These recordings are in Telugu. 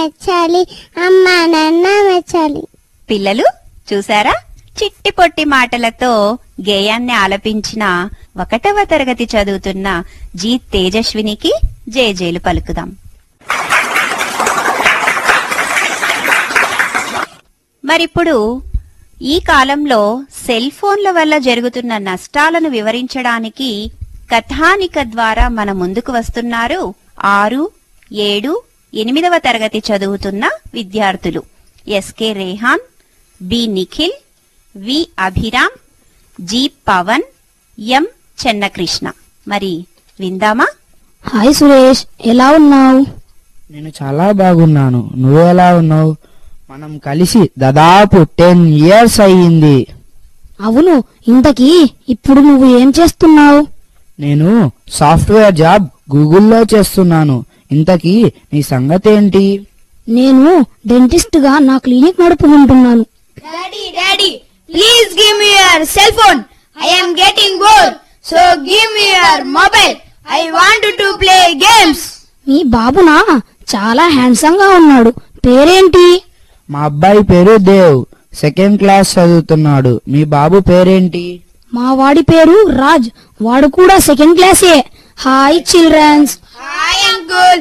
మెచ్చాలి, అమ్మా నాన్న మెచ్చాలి. పిల్లలు చూసారా, చిట్టి పొట్టి మాటలతో గేయాన్ని ఆలపించిన 1వ తరగతి చదువుతున్న జీ తేజస్వినికి జేజేలు పలుకుదాం. మరిప్పుడు ఈ కాలంలో సెల్ ఫోన్ల వల్ల జరుగుతున్న నష్టాలను వివరించడానికి కథానిక ద్వారా మన ముందుకు వస్తున్నారు 6, 7, 8వ తరగతి చదువుతున్న విద్యార్థులు ఎస్కే రేహాన్, బి నిఖిల్, వి అభిరామ్, జి పవన్, ఎం చెన్నకృష్ణ. మరి విందామా? హాయ్ సురేష్, ఎలా ఉన్నావు? నేను చాలా బాగున్నాను. నువ్వెలా ఉన్నావు? మనం కలిసి దాదాపు 10 years అయ్యింది. అవును, ఇంతకీ ఇప్పుడు నువ్వు ఏం చేస్తున్నావు? నేను సాఫ్ట్వేర్ జాబ్ గూగుల్లో చేస్తున్నాను. ఇంతకీ నీ సంగతి ఏంటి? నేను డెంటిస్ట్ గా నా clinic నడుపుకుంటున్నాను. Daddy, please give me your cell phone. I am getting bored. So give me your mobile. I want to play games. మీ బాబునా చాలా హ్యాండ్సమ్ గా ఉన్నాడు. పేరేంటి? మా అబ్బాయి పేరు దేవ్, 2nd క్లాస్ చదువుతున్నాడు. మీ బాబు పేరేంటి? మా వాడి పేరు రాజ్, వాడు కూడా 2nd క్లాసే. Hi children's. Hi uncle.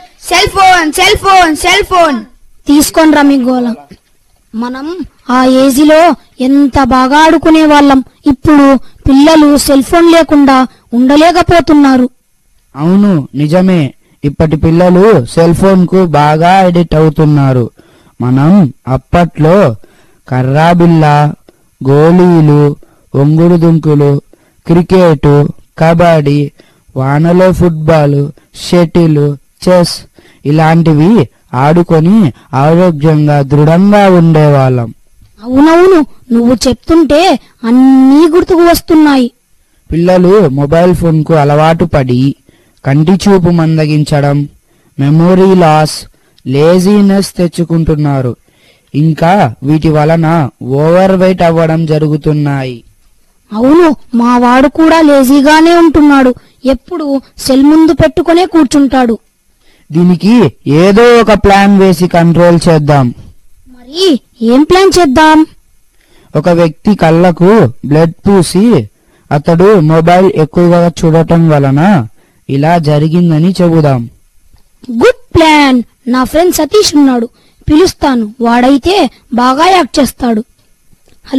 Cell phone. తీసుకోనరా మీ గోళం. మనం ఆ ఏజీలో ఎంత బాగా ఆడుకునే వాళ్ళం. ఇప్పుడు పిల్లలు సెల్ ఫోన్ లేకుండా ఉండలేకపోతున్నారు. అవును, నిజమే. ఇప్పటి పిల్లలు సెల్ ఫోన్ కు బాగా ఎడిట్ అవుతున్నారు. మనం అప్పట్లో కర్రాబిల్ల, గోళీలు, ఒంగుడు దుంకులు, క్రికెట్, కబడ్డీ, వానలో ఫుట్బాల్, షటిల్, చెస్ ఇలాంటివి ఆడుకొని ఆరోగ్యంగా దృఢంగా ఉండేవాళ్ళం. అవునవును, నువ్వు చెప్తుంటే అన్నీ గుర్తుకు వస్తున్నాయి. పిల్లలు మొబైల్ ఫోన్ కు అలవాటు పడి కంటి చూపు మందగించడం, మెమొరీ లాస్, లేజీనెస్ తెచ్చుకుంటున్నారు. ఇంకా వీటి వలన ఓవర్ వెయిట్ అవ్వడం జరుగుతున్నాయి. అవును, మా వాడు కూడా లేజీగానే ఉంటున్నాడు. ఎప్పుడు సెల్ ముందు పెట్టుకునే కూర్చుంటాడు. దీనికి ఏదో ఒక ప్లాన్ వేసి కంట్రోల్ చేద్దాం. మరి ఏం ప్లాన్ చేద్దాం? ఒక వ్యక్తి కళ్ళకు బ్లడ్ పూసి అతడు మొబైల్ ఎక్కువగా చూడటం వలన ఇలా జరిగిందని చెబుదాం. Good plan. నా ఫ్రెండ్ సతీష్ ఉన్నాడు, పిలుస్తాను. వాడైతే బాగా యాక్ట్ చేస్తాడు.